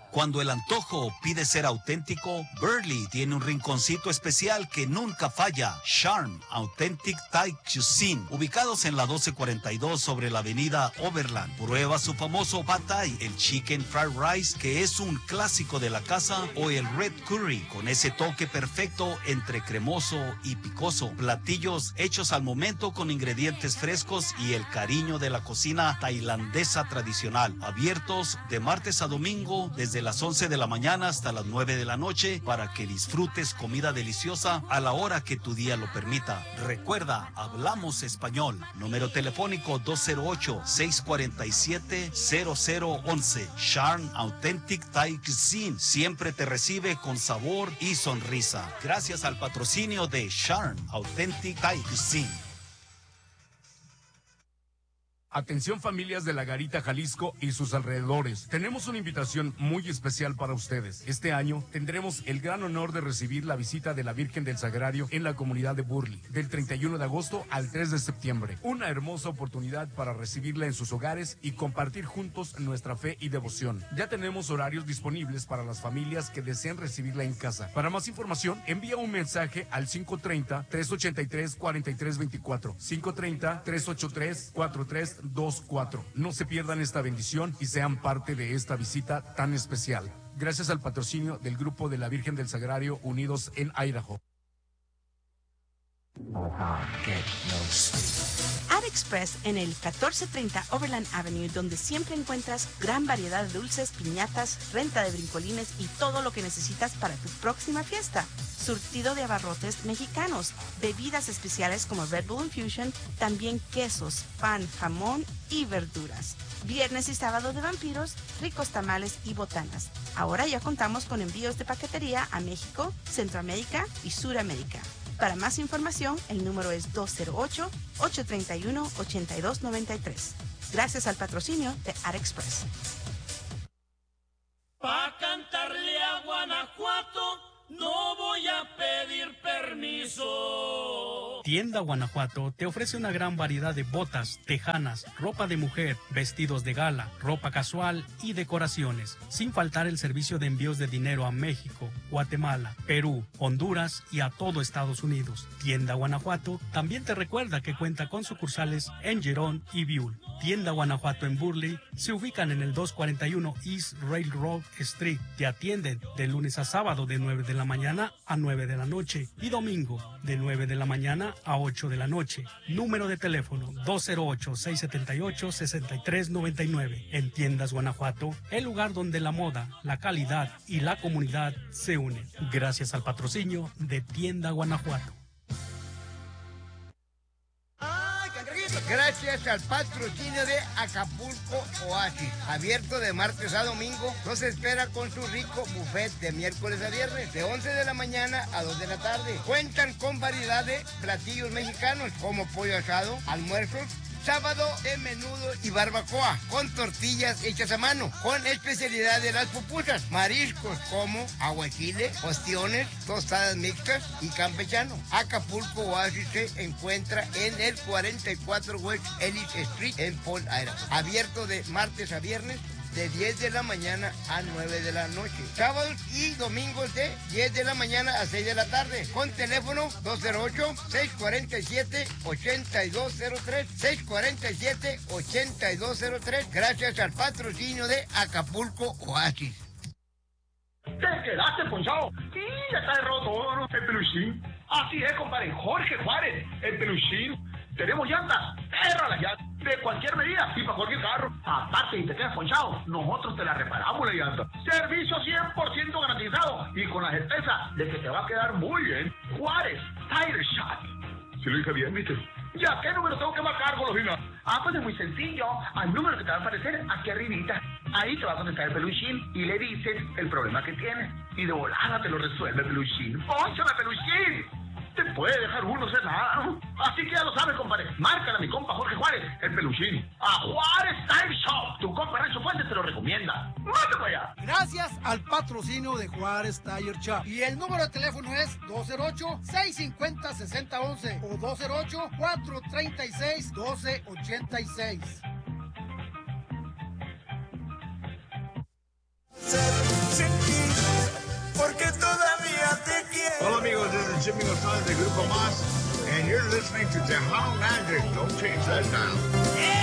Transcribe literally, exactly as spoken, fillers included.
Cuando el antojo pide ser auténtico, Burley tiene un rinconcito especial que nunca falla. Charm Authentic Thai Cuisine, ubicados en la doce cuarenta y dos sobre la avenida Overland. Prueba su famoso Pad Thai, el Chicken Fried Rice, que es un clásico de la casa, o el Red Curry, con ese toque perfecto entre cremoso y picoso. Platillos hechos al momento con ingredientes frescos y el cariño de la cocina tailandesa tradicional. Abiertos de martes a domingo desde las once de la mañana hasta las nueve de la noche para que disfrutes comida deliciosa a la hora que tu día lo permita. Recuerda, hablamos español. Número telefónico dos cero ocho, seis cuatro siete, cero cero uno uno. Charm Authentic Thai Cuisine siempre te recibe con sabor y sonrisa. Gracias al patrocinio de Charm Authentic Thai Cuisine. Atención familias de La Garita, Jalisco y sus alrededores. Tenemos una invitación muy especial para ustedes. Este año tendremos el gran honor de recibir la visita de la Virgen del Sagrario en la comunidad de Burley, del treinta y uno de agosto al tres de septiembre. Una hermosa oportunidad para recibirla en sus hogares y compartir juntos nuestra fe y devoción. Ya tenemos horarios disponibles para las familias que deseen recibirla en casa. Para más información, envía un mensaje al cinco tres cero, tres ocho tres, cuatro tres dos cuatro, cinco tres cero, tres ocho tres, cuatro tres dos cuatro. No se pierdan esta bendición y sean parte de esta visita tan especial. Gracias al patrocinio del Grupo de la Virgen del Sagrario Unidos en Idaho. ArtExpress en el catorce treinta Overland Avenue, donde siempre encuentras gran variedad de dulces, piñatas, renta de brincolines y todo lo que necesitas para tu próxima fiesta. Surtido de abarrotes mexicanos, bebidas especiales como Red Bull Infusion, también quesos, pan, jamón y verduras. Viernes y sábado de vampiros, ricos tamales y botanas. Ahora ya contamos con envíos de paquetería a México, Centroamérica y Suramérica. Para más información, el número es dos cero ocho, ocho tres uno, ocho dos nueve tres. Gracias al patrocinio de ArtExpress. Pa' cantarle a Guanajuato no voy a pedir permiso. Tienda Guanajuato te ofrece una gran variedad de botas, tejanas, ropa de mujer, vestidos de gala, ropa casual y decoraciones, sin faltar el servicio de envíos de dinero a México, Guatemala, Perú, Honduras y a todo Estados Unidos. Tienda Guanajuato también te recuerda que cuenta con sucursales en Girón y Buell. Tienda Guanajuato en Burley se ubican en el doscientos cuarenta y uno East Railroad Street. Te atienden de lunes a sábado de nueve de la mañana a nueve de la noche y domingo de nueve de la mañana a ocho de la noche. Número de teléfono dos cero ocho, seis siete ocho, seis tres nueve nueve. En Tiendas Guanajuato, el lugar donde la moda, la calidad y la comunidad se unen. Gracias al patrocinio de Tienda Guanajuato. Gracias al patrocinio de Acapulco Oasis, abierto de martes a domingo, nos espera con su rico buffet de miércoles a viernes, de once de la mañana a dos de la tarde. Cuentan con variedad de platillos mexicanos como pollo asado, almuerzos, sábado de menudo y barbacoa, con tortillas hechas a mano, con especialidad de las pupusas, mariscos como aguachile, ostiones, tostadas mixtas y campechano. Acapulco Oasis se encuentra en el cuarenta y cuatro West Ellis Street en Paul, Idaho. Abierto de martes a viernes, de diez de la mañana a nueve de la noche. Sábados y domingos de diez de la mañana a seis de la tarde. Con teléfono dos cero ocho, seis cuatro siete, ocho dos cero tres, seis cuatro siete, ocho dos cero tres. Gracias al patrocinio de Acapulco Oasis. ¿Te quedaste ponchado? Sí, ya está roto, ¿no? El peluchín. Así es, compadre. Jorge Juárez, el peluchín. Tenemos llantas, perra las llantas, de cualquier medida y para cualquier carro. Aparte, si te quedas ponchado, nosotros te la reparamos la llanta. Servicio cien por ciento garantizado y con la certeza de que te va a quedar muy bien. Juárez Tire Shop. Si lo dije bien, ¿viste? ¿Ya qué número tengo que marcar, Golosina? Ah, pues es muy sencillo. Al número que te va a aparecer aquí arribita. Ahí te va a contestar el peluchín y le dices el problema que tienes. Y de volada te lo resuelve el peluchín. ¡Pónchame, peluchín! Te puede dejar uno ser nada, ¿no? Así que ya lo sabes, compadre. Márcala a mi compa Jorge Juárez, el peluchín. A Juárez Tire Shop. Tu compa Rancho Fuentes te lo recomienda. ¡Mátame allá! Gracias al patrocinio de Juárez Tire Shop. Y el número de teléfono es dos cero ocho, seis cinco cero, seis cero uno uno o dos cero ocho, cuatro tres seis, uno dos ocho seis. Jimmy Gonzalez de Grupo Más, and you're listening to Tejano Magic. Don't change that dial.